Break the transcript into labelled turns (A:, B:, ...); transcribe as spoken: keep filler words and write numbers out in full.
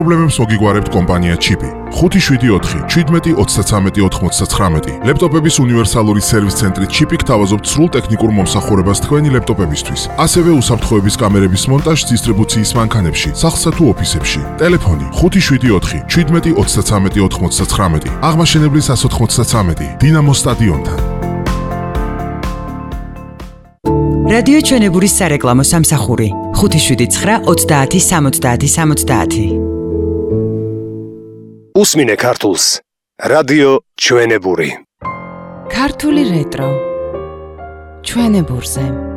A: პრობლემებს მოგიგვარებთ კომპანია ჩიპი. ხუთი შვიდი ოთხი შვიდმეტი ოცდაცამეტი ოთხმოცდათხრამეტი ლეპტოპების უნივერსალური სერვის ცენტრი ჩიპი გთავაზობთ სრულ ტექნიკურ მომსახურებას თქვენი ლეპტოპებისთვის. ასევე უსაფრთხოების კამერების მონტაჟს დისტრიბუციის მანქანებში, სახლსა თუ ოფისებში. ტელეფონი ხუთი შვიდი ოთხი შვიდმეტი ოცდაცამეტი ოთხმოცდათხრამეტი აღმაშენებლის ას ოცდაცამეტი დინამო სტადიონთან.
B: რადიო ჩვენებურის სარეკლამო სამსახური ხუთი შვიდი ცხრა ოცდაათი სამოცდაათი სამოცდაათი.
C: უსმინე ქართულს რადიო ჩვენებური.
D: ქართული რეტრო ჩვენებურზე.